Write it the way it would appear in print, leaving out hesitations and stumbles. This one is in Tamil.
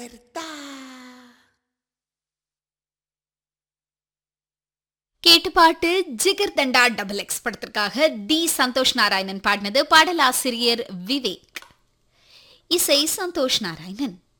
கேட்டு பாட்டு ஜிகர் தண்டா டபுள் எக்ஸ் படத்திற்காக டி சந்தோஷ் நாராயணன் பாடினது. பாடலாசிரியர் விவேக், இசை சந்தோஷ் நாராயணன்.